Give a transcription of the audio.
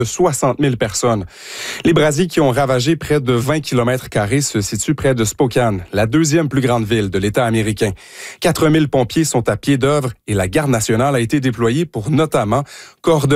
de 60 000 personnes. Les brasiers qui ont ravagé près de 20 km² se situent près de Spokane, la deuxième plus grande ville de l'État américain. 4 000 pompiers sont à pied d'œuvre et la Garde nationale a été déployée pour notamment coordonner